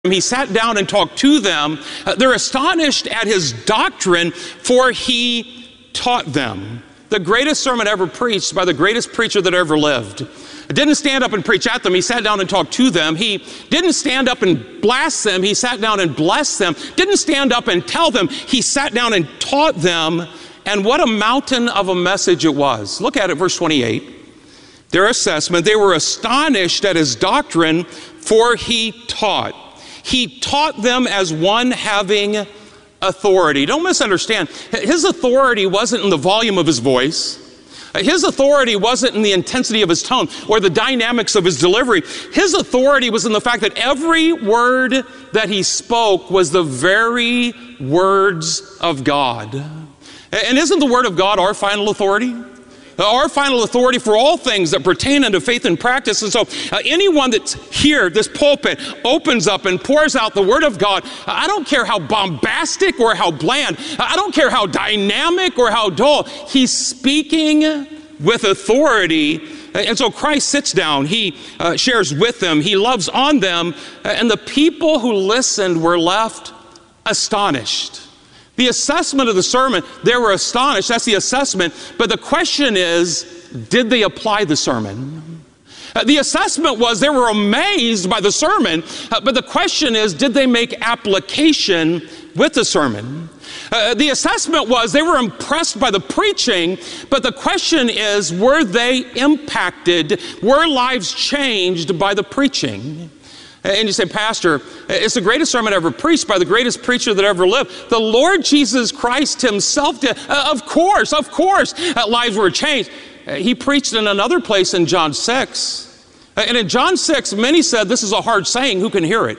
He sat down and talked to them. They're astonished at his doctrine, for he taught them. The greatest sermon ever preached by the greatest preacher that ever lived. Didn't stand up and preach at them. He sat down and talked to them. He didn't stand up and blast them. He sat down and blessed them. Didn't stand up and tell them. He sat down and taught them. And what a mountain of a message it was. Look at it, verse 28. Their assessment, they were astonished at his doctrine, for he taught. He taught them as one having authority. Don't misunderstand. His authority wasn't in the volume of his voice. His authority wasn't in the intensity of his tone or the dynamics of his delivery. His authority was in the fact that every word that he spoke was the very words of God. And isn't the word of God our final authority? Our final authority for all things that pertain unto faith and practice. And so anyone that's here, this pulpit, opens up and pours out the word of God, I don't care how bombastic or how bland, I don't care how dynamic or how dull, he's speaking with authority. And so Christ sits down, he shares with them, he loves on them, and the people who listened were left astonished. The assessment of the sermon, they were astonished. That's the assessment. But the question is, did they apply the sermon? The assessment was they were amazed by the sermon. But the question is, did they make application with the sermon? The assessment was they were impressed by the preaching. But the question is, were they impacted? Were lives changed by the preaching? And you say, Pastor, it's the greatest sermon ever preached by the greatest preacher that ever lived. The Lord Jesus Christ himself did. Of course, lives were changed. He preached in another place in John 6. And in John 6, many said, this is a hard saying, who can hear it?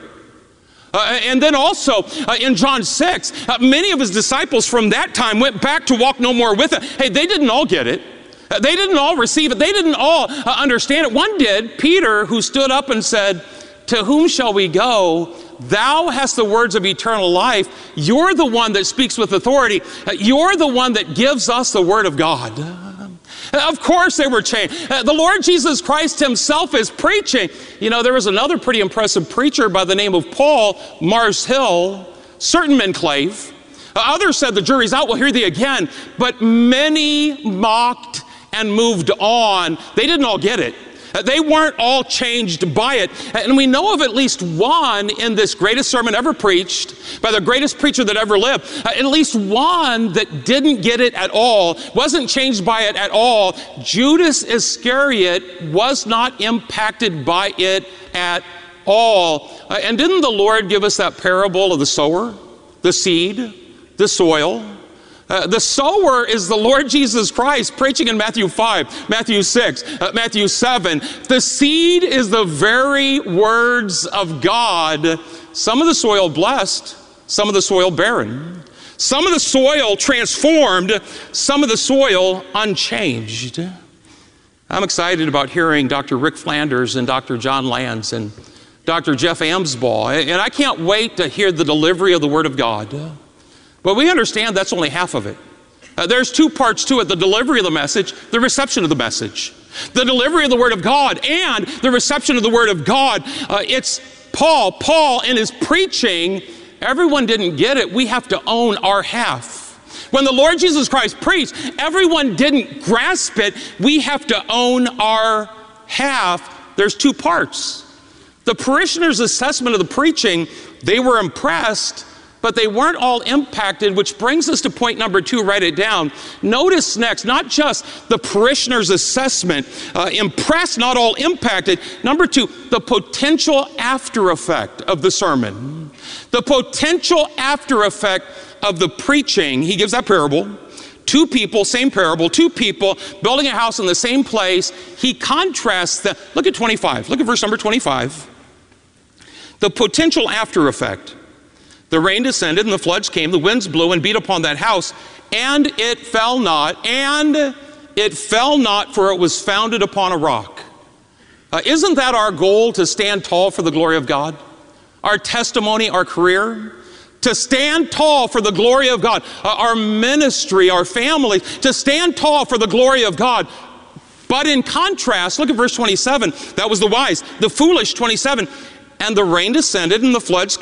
And then also in John 6, many of his disciples from that time went back to walk no more with him. Hey, they didn't all get it. They didn't all receive it. They didn't all understand it. One did, Peter, who stood up and said, to whom shall we go? Thou hast the words of eternal life. You're the one that speaks with authority. You're the one that gives us the word of God. Of course they were changed. The Lord Jesus Christ himself is preaching. You know, there was another pretty impressive preacher by the name of Paul, Mars Hill, certain men clave. Others said the jury's out, we'll hear thee again. But many mocked and moved on. They didn't all get it. They weren't all changed by it. And we know of at least one in this greatest sermon ever preached by the greatest preacher that ever lived. At least one that didn't get it at all, wasn't changed by it at all. Judas Iscariot was not impacted by it at all. And didn't the Lord give us that parable of the sower, the seed, the soil? The sower is the Lord Jesus Christ preaching in Matthew 5, Matthew 6, Matthew 7. The seed is the very words of God. Some of the soil blessed, some of the soil barren. Some of the soil transformed, some of the soil unchanged. I'm excited about hearing Dr. Rick Flanders and Dr. John Lance and Dr. Jeff Amsbaugh. And I can't wait to hear the delivery of the Word of God. But we understand that's only half of it. There's two parts to it, the delivery of the message, the reception of the message. The delivery of the Word of God and the reception of the Word of God. It's Paul in his preaching, everyone didn't get it. We have to own our half. When the Lord Jesus Christ preached, everyone didn't grasp it. We have to own our half. There's two parts. The parishioners' assessment of the preaching, they were impressed, but they weren't all impacted, which brings us to point number 2. Write it down. Notice next, not just the parishioners' assessment, impressed, not all impacted. Number 2, the potential after effect of the sermon. The potential after effect of the preaching. He gives that parable. 2 people, same parable, 2 people building a house in the same place. He contrasts them. Look at 25. Look at verse number 25. The potential after effect. The rain descended and the floods came, the winds blew and beat upon that house, and it fell not, for it was founded upon a rock. Isn't that our goal, to stand tall for the glory of God? Our testimony, our career? To stand tall for the glory of God. Our ministry, our family, to stand tall for the glory of God. But in contrast, look at verse 27. That was the wise. The foolish, 27. and the rain descended, and the floods